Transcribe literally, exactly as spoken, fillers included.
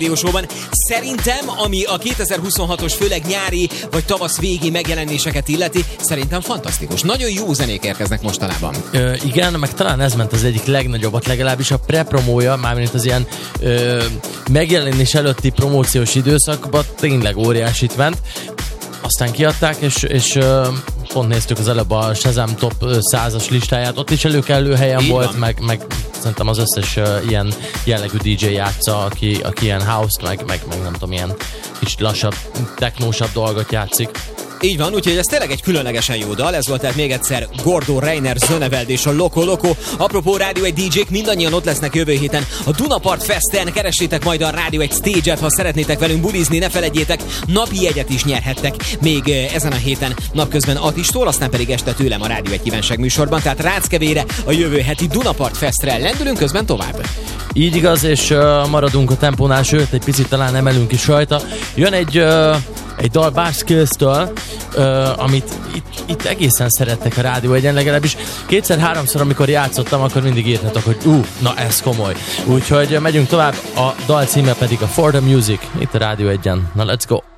Rádiósóban. Szerintem, ami a kétezer-huszonhatos, főleg nyári vagy tavasz végi megjelenéseket illeti, szerintem fantasztikus. Nagyon jó zenék érkeznek mostanában. Ö, igen, meg talán ez ment az egyik legnagyobbat, legalábbis a pre-promója, mármint az ilyen ö, megjelenés előtti promóciós időszakban tényleg óriásit ment. Aztán kiadták, és, és ö, pont néztük az előbb a Shazam Top százas listáját, ott is előkelő helyen volt, meg, meg szerintem az összes uh, ilyen jellegű dé dzsé játsza, aki, aki ilyen house-t, meg, meg, meg nem tudom, ilyen kicsit lassabb, technósabb dolgot játszik. Így van, úgyhogy ez tényleg egy különlegesen jó dal. Ez volt tehát még egyszer Gordon Reiner, Zöneveld és a Loco Loco. Apropó Rádió egy dé dzsék, mindannyian ott lesznek jövő héten a Dunapart Festen. Keressétek majd a Rádió egy Stage-et, ha szeretnétek velünk bulizni, ne felejtjétek, napi jegyet is nyerhettek még ezen a héten napközben Attistól, aztán pedig este tőlem a Rádió egy kívánság műsorban. Tehát Ráckevére a jövő heti Dunapart Festre lendülünk, közben tovább. Így igaz, és uh, maradunk a tempónál, sőt, egy picit talán emelünk is rajta. Jön egy... Uh... egy dal Bass Skills-től, uh, amit itt, itt egészen szerettek a Rádió egyen, legalábbis kétszer-háromszor, amikor játszottam, akkor mindig írtatok, hogy ú, uh, na ez komoly. Úgyhogy megyünk tovább, a dal címe pedig a For the Music, itt a Rádió egyen. Na, let's go!